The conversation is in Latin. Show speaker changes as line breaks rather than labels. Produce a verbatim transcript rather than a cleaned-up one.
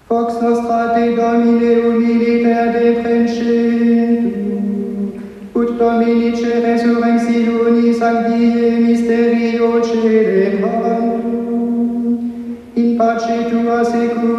Vox nostra te Domine humiliter deprecendum, ut Dominice resurrectioni sancti mysterio celebrandum, in pace tua secula